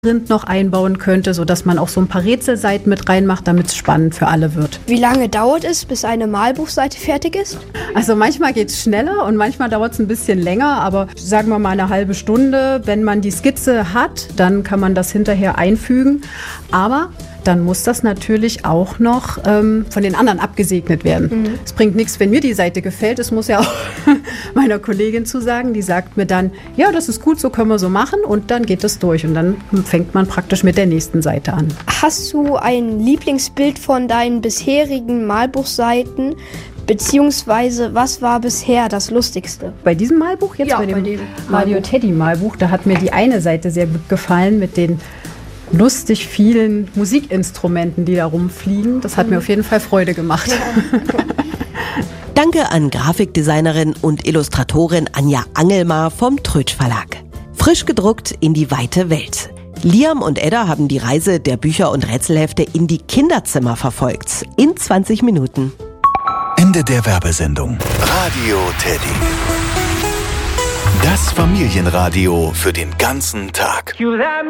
Labyrinth noch einbauen könnte, sodass man auch so ein paar Rätselseiten mit reinmacht, damit es spannend für alle wird. Wie lange dauert es, bis eine Malbuchseite fertig ist? Also manchmal geht es schneller und manchmal dauert es ein bisschen länger, aber sagen wir mal eine halbe Stunde. Wenn man die Skizze hat, dann kann man das hinterher einfügen. Aber dann muss das natürlich auch noch von den anderen abgesegnet werden. Es bringt nichts, wenn mir die Seite gefällt. Es muss ja auch meiner Kollegin zusagen. Die sagt mir dann, ja, das ist gut, so können wir so machen. Und dann geht es durch. Und dann fängt man praktisch mit der nächsten Seite an. Hast du ein Lieblingsbild von deinen bisherigen Malbuchseiten? Beziehungsweise, was war bisher das Lustigste? Bei diesem Malbuch, jetzt bei dem Mario Teddy Malbuch, da hat mir die eine Seite sehr gut gefallen mit den lustig vielen Musikinstrumenten, die da rumfliegen. Das hat mir auf jeden Fall Freude gemacht. Ja. Danke an Grafikdesignerin und Illustratorin Anja Angelmar vom Trötsch Verlag. Frisch gedruckt in die weite Welt. Liam und Edda haben die Reise der Bücher und Rätselhefte in die Kinderzimmer verfolgt. In 20 Minuten. Ende der Werbesendung. Radio Teddy. Das Familienradio für den ganzen Tag.